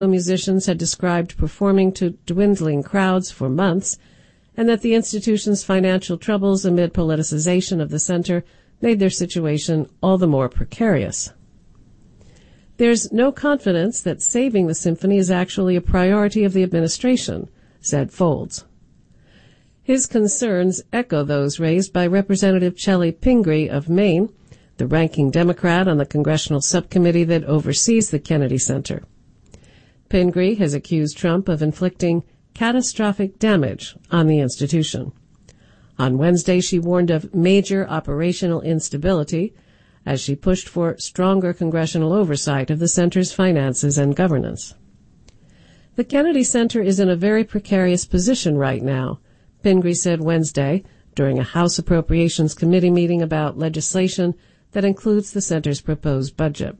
musicians had described performing to dwindling crowds for months, and that the institution's financial troubles amid politicization of the center made their situation all the more precarious. There's no confidence that saving the symphony is actually a priority of the administration, said Folds. His concerns echo those raised by Representative Chellie Pingree of Maine, the ranking Democrat on the congressional subcommittee that oversees the Kennedy Center. Pingree has accused Trump of inflicting catastrophic damage on the institution. On Wednesday, she warned of major operational instability as she pushed for stronger congressional oversight of the center's finances and governance. The Kennedy Center is in a very precarious position right now, Pingree said Wednesday during a House Appropriations Committee meeting about legislation that includes the center's proposed budget.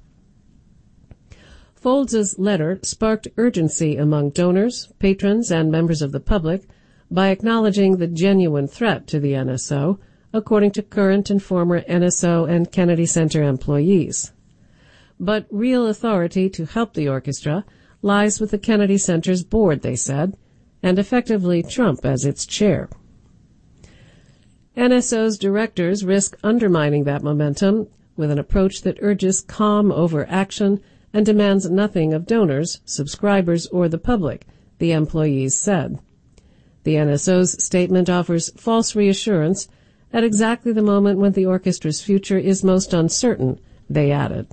Folds' letter sparked urgency among donors, patrons, and members of the public by acknowledging the genuine threat to the NSO, according to current and former NSO and Kennedy Center employees. But real authority to help the orchestra lies with the Kennedy Center's board, they said, and effectively Trump as its chair. NSO's directors risk undermining that momentum with an approach that urges calm over action and demands nothing of donors, subscribers, or the public, the employees said. The NSO's statement offers false reassurance at exactly the moment when the orchestra's future is most uncertain, they added.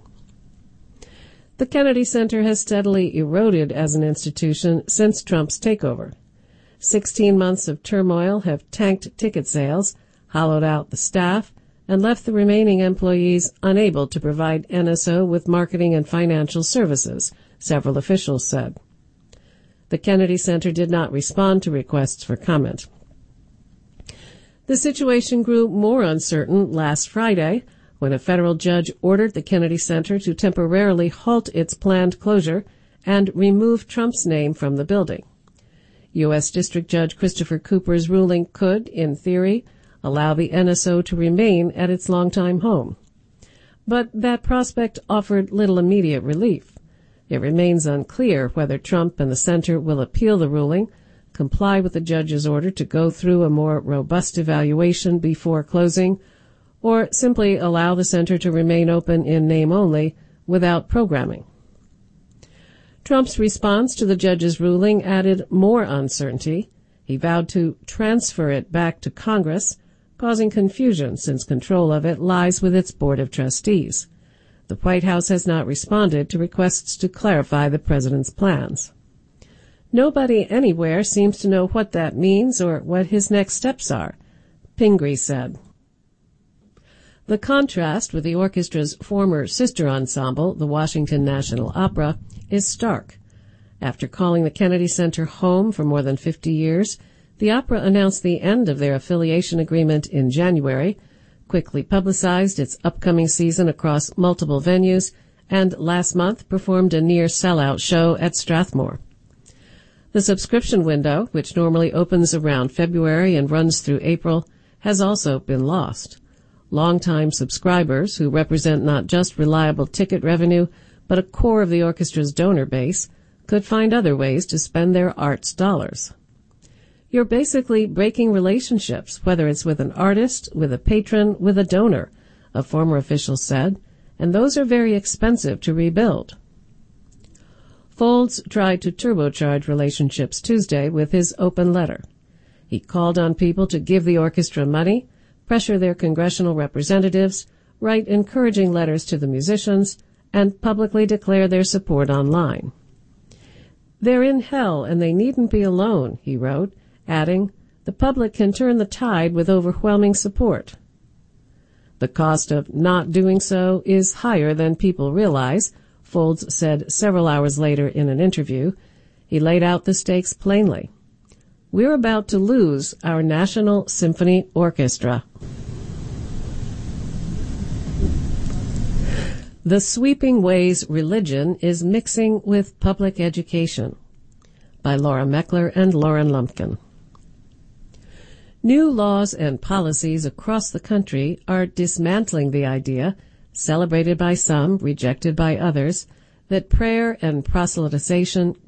The Kennedy Center has steadily eroded as an institution since Trump's takeover. 16 months of turmoil have tanked ticket sales, hollowed out the staff, and left the remaining employees unable to provide NSO with marketing and financial services, several officials said. The Kennedy Center did not respond to requests for comment. The situation grew more uncertain last Friday when a federal judge ordered the Kennedy Center to temporarily halt its planned closure and remove Trump's name from the building. U.S. District Judge Christopher Cooper's ruling could, in theory, allow the NSO to remain at its longtime home. But that prospect offered little immediate relief. It remains unclear whether Trump and the center will appeal the ruling, comply with the judge's order to go through a more robust evaluation before closing, or simply allow the center to remain open in name only without programming. Trump's response to the judge's ruling added more uncertainty. He vowed to transfer it back to Congress, causing confusion since control of it lies with its Board of Trustees. The White House has not responded to requests to clarify the president's plans. Nobody anywhere seems to know what that means or what his next steps are, Pingree said. The contrast with the orchestra's former sister ensemble, the Washington National Opera, is stark. After calling the Kennedy Center home for more than 50 years, the opera announced the end of their affiliation agreement in January, quickly publicized its upcoming season across multiple venues, and last month performed a near-sellout show at Strathmore. The subscription window, which normally opens around February and runs through April, has also been lost. Longtime subscribers, who represent not just reliable ticket revenue, but a core of the orchestra's donor base, could find other ways to spend their arts dollars. You're basically breaking relationships, whether it's with an artist, with a patron, with a donor, a former official said, and those are very expensive to rebuild. Folds tried to turbocharge relationships Tuesday with his open letter. He called on people to give the orchestra money, pressure their congressional representatives, write encouraging letters to the musicians, and publicly declare their support online. They're in hell and they needn't be alone, he wrote, adding, the public can turn the tide with overwhelming support. The cost of not doing so is higher than people realize, Folds said several hours later in an interview. He laid out the stakes plainly. We're about to lose our National Symphony Orchestra. The Sweeping Ways Religion is Mixing with Public Education, by Laura Meckler and Lauren Lumpkin. New laws and policies across the country are dismantling the idea, celebrated by some, rejected by others, that prayer and proselytization